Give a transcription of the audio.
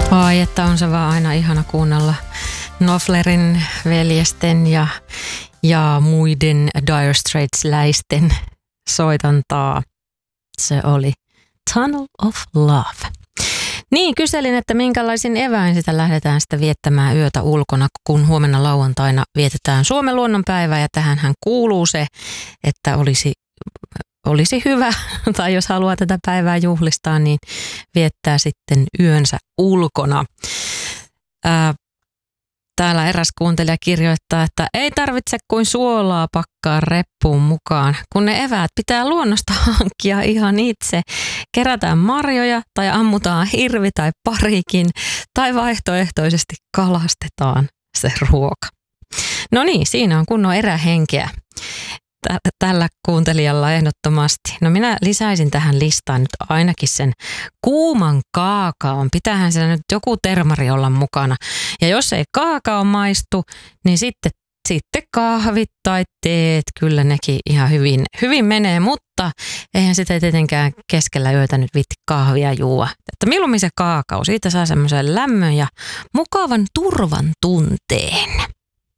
Ai, että on se vaan aina ihana kuunnella Knopflerin veljesten ja muiden Dire Straits-läisten soitantaa. Se oli Tunnel of Love. Niin, kyselin, että minkälaisin eväin sitä lähdetään sitä viettämään yötä ulkona, kun huomenna lauantaina vietetään Suomen luonnonpäivää. Ja tähänhän kuuluu se, että olisi hyvä, tai jos haluaa tätä päivää juhlistaa, niin viettää sitten yönsä ulkona. Täällä eräs kuuntelija kirjoittaa, että ei tarvitse kuin suolaa pakkaa reppuun mukaan, kun ne eväät pitää luonnosta hankkia ihan itse. Kerätään marjoja tai ammutaan hirvi tai parikin tai vaihtoehtoisesti kalastetaan se ruoka. No niin, siinä on kunnon erähenkeä tällä kuuntelijalla ehdottomasti. No minä lisäisin tähän listaan nyt ainakin sen kuuman kaakaon. Pitäähän siellä nyt joku termari olla mukana. Ja jos ei kaakao maistu, niin sitten kahvit tai teet, kyllä nekin ihan hyvin menee, mutta eihän sitä tietenkään keskellä yötä nyt viitti kahvia juua. Että mieluummin se kaakao, siitä saa semmoisen lämmön ja mukavan turvan tunteen.